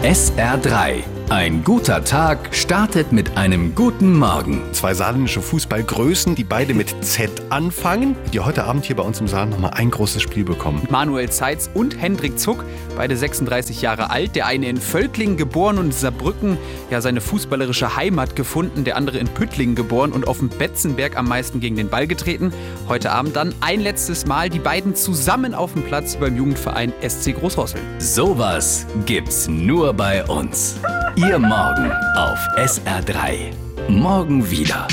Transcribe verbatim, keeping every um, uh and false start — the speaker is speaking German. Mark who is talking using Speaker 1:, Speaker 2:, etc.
Speaker 1: S R drei. Ein guter Tag startet mit einem guten Morgen.
Speaker 2: Zwei saarländische Fußballgrößen, die beide mit Z anfangen, die heute Abend hier bei uns im Saal nochmal ein großes Spiel bekommen.
Speaker 3: Manuel Zeitz und Hendrik Zuck, beide sechsunddreißig Jahre alt. Der eine in Völklingen geboren und in Saarbrücken ja seine fußballerische Heimat gefunden. Der andere in Püttlingen geboren und auf dem Betzenberg am meisten gegen den Ball getreten. Heute Abend dann ein letztes Mal die beiden zusammen auf dem Platz beim Jugendverein S C Großrosseln.
Speaker 1: Sowas gibt's nur bei uns. Ihr Morgen auf S R drei. Morgen wieder.